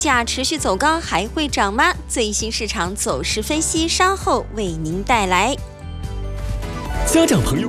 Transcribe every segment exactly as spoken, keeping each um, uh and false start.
价持续走高，还会涨吗？最新市场走势分析稍后为您带来。 家长朋友，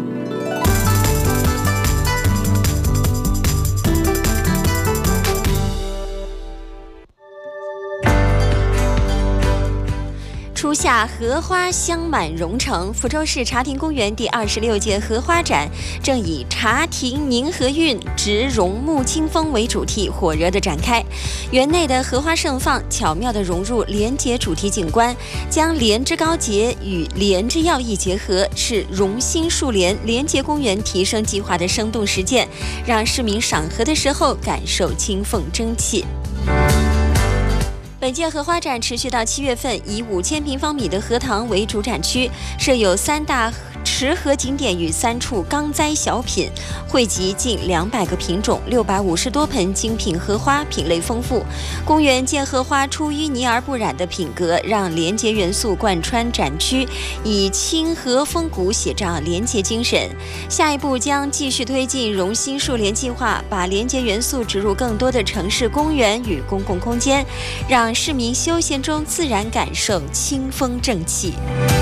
初夏荷花香满蓉城，福州市茶亭公园第二十六届荷花展正以茶亭宁和韵，植蓉沐清风为主题，火热的展开。园内的荷花盛放，巧妙地融入莲节主题景观，将莲之高洁与莲之要义结合，是蓉心树莲莲节公园提升计划的生动实践，让市民赏荷的时候感受清风蒸汽。本届荷花展持续到七月份，以五千平方米的荷塘为主展区，设有三大持荷景点与三处钢栽小品，汇集近两百个品种，六百五十多盆精品荷花，品类丰富。公园见荷花出淤泥而不染的品格，让莲节元素贯穿展区，以清荷风骨写照莲节精神。下一步将继续推进蓉心树莲计划，把莲节元素植入更多的城市公园与公共空间，让市民休闲中自然感受清风正气。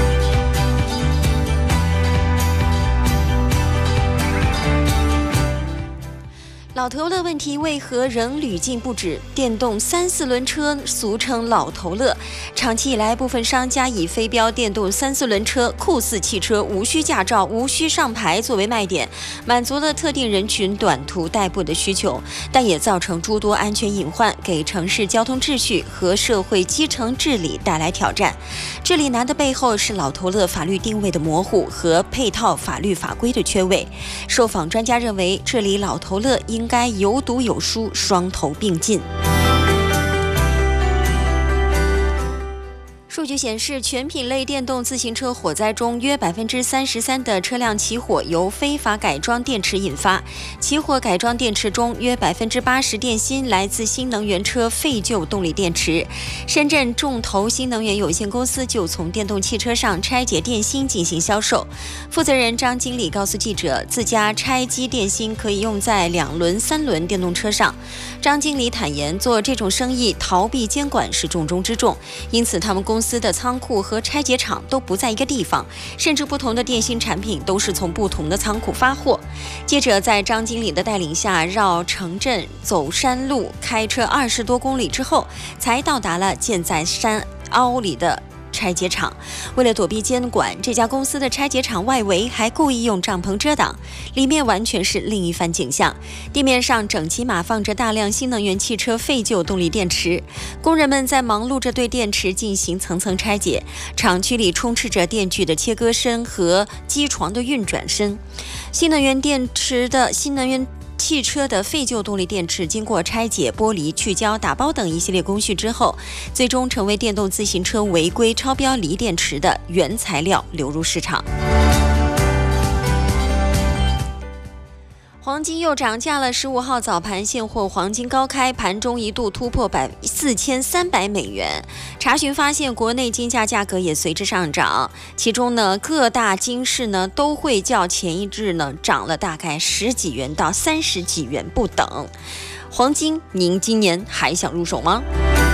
老头乐问题为何仍屡禁不止？电动三四轮车俗称老头乐，长期以来，部分商家以非标电动三四轮车、酷似汽车、无需驾照、无需上牌作为卖点，满足了特定人群短途代步的需求，但也造成诸多安全隐患，给城市交通秩序和社会基层治理带来挑战。治理难的背后是老头乐法律定位的模糊和配套法律法规的缺位。受访专家认为，治理老头乐应该有堵有疏，双头并进。数据显示，全品类电动自行车火灾中，约百分之三十三的车辆起火由非法改装电池引发。起火改装电池中，约百分之八十电芯来自新能源车废旧动力电池。深圳众投新能源有限公司就从电动汽车上拆解电芯进行销售。负责人张经理告诉记者，自家拆机电芯可以用在两轮、三轮电动车上。张经理坦言，做这种生意逃避监管是重中之重，因此他们公司公司的仓库和拆解厂都不在一个地方，甚至不同的电芯产品都是从不同的仓库发货。记者在张经理的带领下，绕城镇走山路，开车二十多公里之后，才到达了建在山凹里的拆解厂。为了躲避监管，这家公司的拆解厂外围还故意用帐篷遮挡，里面完全是另一番景象。地面上整齐码放着大量新能源汽车废旧动力电池，工人们在忙碌着对电池进行层层拆解。厂区里充斥着电锯的切割声和机床的运转声。新能源电池的新能源汽车的废旧动力电池经过拆解、剥离、去胶、打包等一系列工序之后，最终成为电动自行车违规超标锂电池的原材料，流入市场。黄金又涨价了，十五号早盘现货黄金高开，盘中一度突破四千三百美元。查询发现，国内金价价格也随之上涨，其中呢，各大金市呢都会较前一日呢涨了大概十几元到三十几元不等。黄金，您今年还想入手吗？